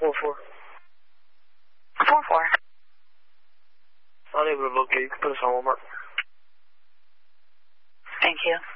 4-4. 4-4. Unable to locate. You can put us on Walmart. Thank you.